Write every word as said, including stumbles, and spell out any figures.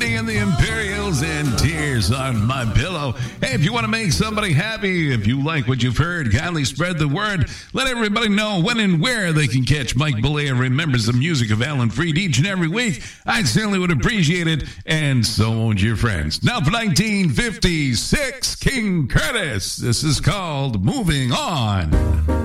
Sting and the Imperials and Tears on My Pillow. Hey, if you want to make somebody happy, if you like what you've heard, kindly spread the word. Let everybody know when and where they can catch Mike Bollea remembers the music of Alan Freed each and every week. I certainly would appreciate it, and so would your friends. Now for nineteen fifty-six, King Curtis. This is called Moving On.